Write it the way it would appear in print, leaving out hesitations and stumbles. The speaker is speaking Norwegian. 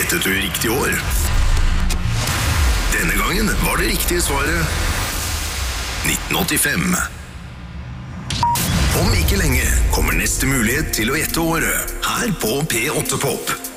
Gjettet du riktig år? Denne gangen var det riktige svaret 1985. Om ikke lenge kommer neste mulighet til å gjette året her på P8 Pop.